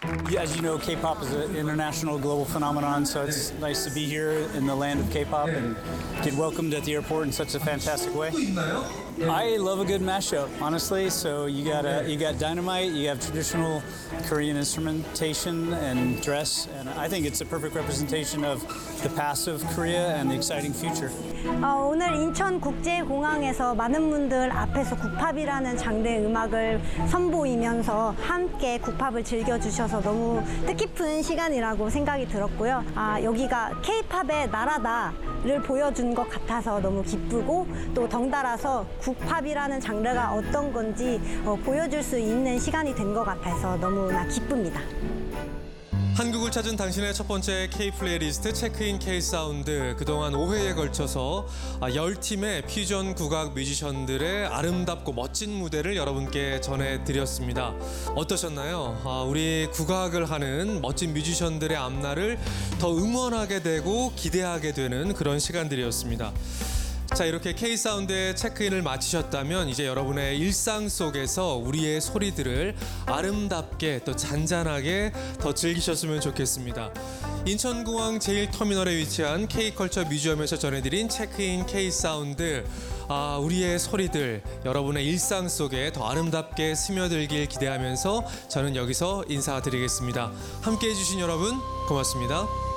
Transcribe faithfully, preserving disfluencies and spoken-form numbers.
Yeah, as you know, K-pop is an international global phenomenon, so it's nice to be here in the land of K-pop and get welcomed at the airport in such a fantastic way. I love a good mashup, honestly. So you got a, you got Dynamite, you have traditional Korean instrumentation and dress, and I think it's a perfect representation of the past of Korea and the exciting future. 어, 오늘 인천국제공항에서 많은 분들 앞에서 국팝이라는 장르의 음악을 선보이면서 함께 국팝을 즐겨주셔서 너무 뜻깊은 시간이라고 생각이 들었고요. 아, 여기가 K-팝의 나라다를 보여준 것 같아서 너무 기쁘고 또 덩달아서 국팝이라는 장르가 어떤 건지 어, 보여줄 수 있는 시간이 된 것 같아서 너무나 기쁩니다. 한국을 찾은 당신의 첫 번째 K-플레이리스트 체크인 K-사운드. 그동안 오 회에 걸쳐서 열 팀의 퓨전 국악 뮤지션들의 아름답고 멋진 무대를 여러분께 전해드렸습니다. 어떠셨나요? 우리 국악을 하는 멋진 뮤지션들의 앞날을 더 응원하게 되고 기대하게 되는 그런 시간들이었습니다. 자, 이렇게 K-사운드의 체크인을 마치셨다면 이제 여러분의 일상 속에서 우리의 소리들을 아름답게 또 잔잔하게 더 즐기셨으면 좋겠습니다. 인천공항 제일 터미널에 위치한 K컬처 뮤지엄에서 전해드린 체크인 K-사운드. 아, 우리의 소리들 여러분의 일상 속에 더 아름답게 스며들길 기대하면서 저는 여기서 인사드리겠습니다. 함께해 주신 여러분 고맙습니다.